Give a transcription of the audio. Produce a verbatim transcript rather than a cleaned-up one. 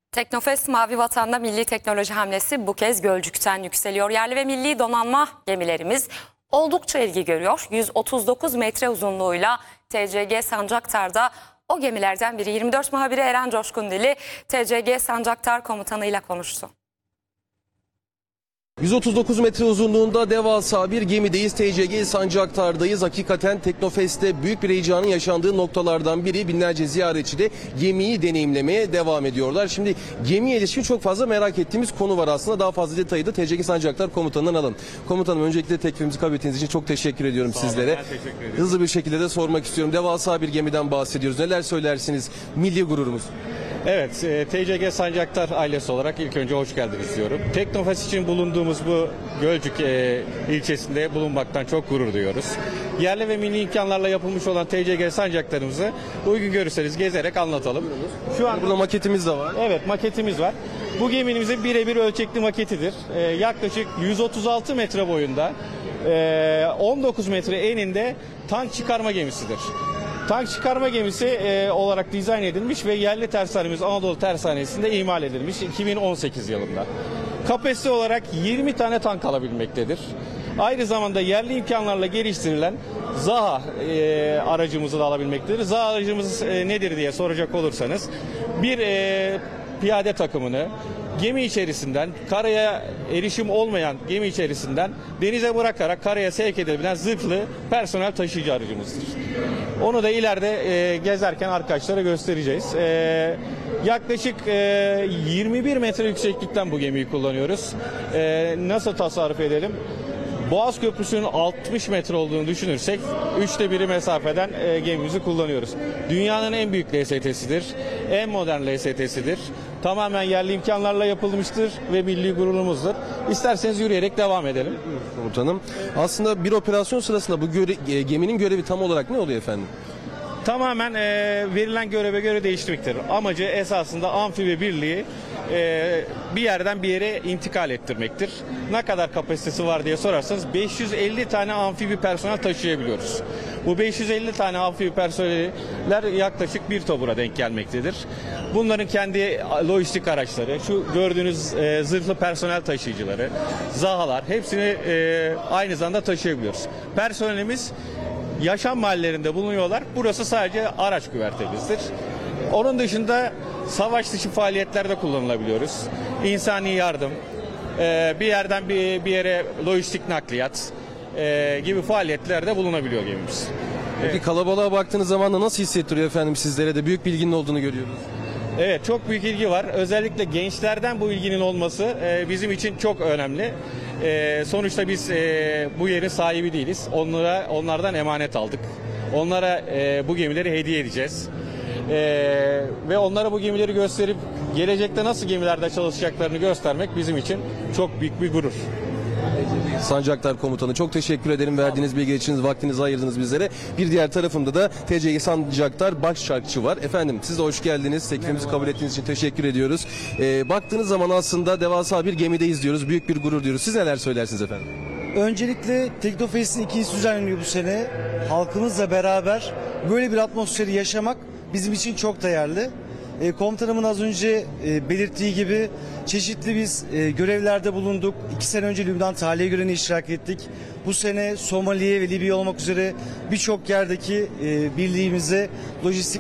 Teknofest Mavi Vatan'da milli teknoloji hamlesi bu kez Gölcük'ten yükseliyor. Yerli ve milli donanma gemilerimiz oldukça ilgi görüyor. yüz otuz dokuz metre uzunluğuyla T C G Sancaktar'da o gemilerden biri. yirmi dört muhabiri Eren Coşkundili T C G Sancaktar komutanıyla konuştu. yüz otuz dokuz metre uzunluğunda devasa bir gemideyiz. T C G Sancaktar'dayız. Hakikaten Teknofest'te büyük bir heyecanın yaşandığı noktalardan biri. Binlerce ziyaretçi de gemiyi deneyimlemeye devam ediyorlar. Şimdi gemiye ilişkin çok fazla merak ettiğimiz konu var aslında. Daha fazla detayı da T C G Sancaktar komutanından alalım. Komutanım, öncelikle teklifimizi kabul ettiğiniz için çok teşekkür ediyorum Sağ olun, sizlere. ben teşekkür ederim. Hızlı bir şekilde de sormak istiyorum. Devasa bir gemiden bahsediyoruz. Neler söylersiniz? Milli gururumuz. Evet, e, T C G Sancaktar ailesi olarak ilk önce hoş geldiniz diyorum. Teknofest için bulunduğumuz bu Gölcük e, ilçesinde bulunmaktan çok gurur duyuyoruz. Yerli ve milli imkanlarla yapılmış olan T C G Sancaktarımızı uygun görürseniz gezerek anlatalım. Şu an Burada maketimiz de var. evet, maketimiz var. Bu gemimizin birebir ölçekli maketidir. E, yaklaşık yüz otuz altı metre boyunda, e, on dokuz metre eninde tank çıkarma gemisidir. Tank çıkarma gemisi e, olarak dizayn edilmiş ve yerli tersanemiz Anadolu Tersanesi'nde imal edilmiş iki bin on sekiz yılında. Kapasite olarak yirmi tane tank alabilmektedir. Aynı zamanda yerli imkanlarla geliştirilen ZAHA e, aracımızı da alabilmektedir. ZAHA aracımız e, nedir diye soracak olursanız, bir e, piyade takımını gemi içerisinden, karaya erişim olmayan gemi içerisinden denize bırakarak karaya sevk edebilen zırhlı personel taşıyıcı aracımızdır. Onu da ileride e, gezerken arkadaşlara göstereceğiz. E, yaklaşık e, yirmi bir metre yükseklikten bu gemiyi kullanıyoruz. E, nasıl tasarruf edelim? Boğaz Köprüsü'nün altmış metre olduğunu düşünürsek üçte biri mesafeden e, gemimizi kullanıyoruz. Dünyanın en büyük L S T'sidir. En modern L S T'sidir. Tamamen yerli imkanlarla yapılmıştır ve milli gururumuzdur. İsterseniz yürüyerek devam edelim. Komutanım, aslında bir operasyon sırasında bu göre, e, geminin görevi tam olarak ne oluyor efendim? Tamamen e, verilen göreve göre değiştirmektir. Amacı esasında amfibi birliği e, bir yerden bir yere intikal ettirmektir. Ne kadar kapasitesi var diye sorarsanız beş yüz elli tane amfibi personel taşıyabiliyoruz. Bu beş yüz elli tane amfibi personeller yaklaşık bir tobura denk gelmektedir. Bunların kendi lojistik araçları, şu gördüğünüz e, zırhlı personel taşıyıcıları, ZAHA'lar, hepsini e, aynı zamanda taşıyabiliyoruz. Personelimiz yaşam mahallelerinde bulunuyorlar. Burası sadece araç güvertemizdir. Onun dışında savaş dışı faaliyetlerde kullanılabiliyoruz. İnsani yardım, e, bir yerden bir, bir yere lojistik nakliyat e, gibi faaliyetlerde bulunabiliyor gemimiz. Peki kalabalığa baktığınız zaman da nasıl hissettiriyor efendim sizlere de? Büyük bir ilginin olduğunu görüyoruz. Evet, çok büyük ilgi var. Özellikle gençlerden bu ilginin olması e, bizim için çok önemli. E, sonuçta biz e, bu yerin sahibi değiliz. Onlara onlardan emanet aldık. Onlara e, bu gemileri hediye edeceğiz. E, ve onlara bu gemileri gösterip gelecekte nasıl gemilerde çalışacaklarını göstermek bizim için çok büyük bir gurur. Sancaktar Komutanı, çok teşekkür ederim verdiğiniz bilgi için, vaktinizi ayırdınız bizlere. Bir diğer tarafımda da T C G Sancaktar Başçakçı var. Efendim, siz de hoş geldiniz. Teklifimizi kabul ettiğiniz için teşekkür ediyoruz. Ee, baktığınız zaman aslında devasa bir gemideyiz diyoruz. Büyük bir gurur diyoruz. Siz neler söylersiniz efendim? Öncelikle Teknofest'in ikincisi düzenleniyor bu sene. Halkımızla beraber böyle bir atmosferi yaşamak bizim için çok değerli. E, komutanımın az önce e, belirttiği gibi çeşitli biz e, görevlerde bulunduk. İki sene önce Lübnan tahliye görevine iştirak ettik. Bu sene Somali'ye ve Libya olmak üzere birçok yerdeki e, birliğimize lojistik